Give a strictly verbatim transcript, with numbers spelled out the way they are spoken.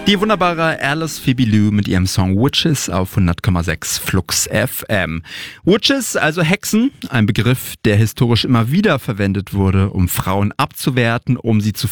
Die wunderbare Alice Phoebe Lou mit ihrem Song Witches auf hundert Komma sechs Flux F M. Witches, also Hexen, ein Begriff, der historisch immer wieder verwendet wurde, um Frauen abzuwerten, um sie zu